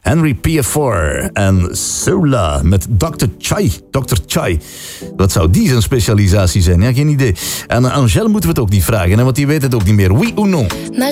Henry Piafor en Sola met Dr. Chai. Dr. Chai. Wat zou die zijn specialisatie zijn? Ja, geen idee. En Angèle moeten we het ook niet vragen, hè, want die weet het ook niet meer. Oui ou non?